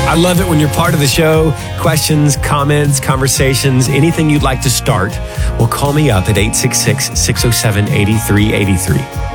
I love it when you're part of the show. Questions, comments, conversations, anything you'd like to start. Well, call me up at 866-607-8383.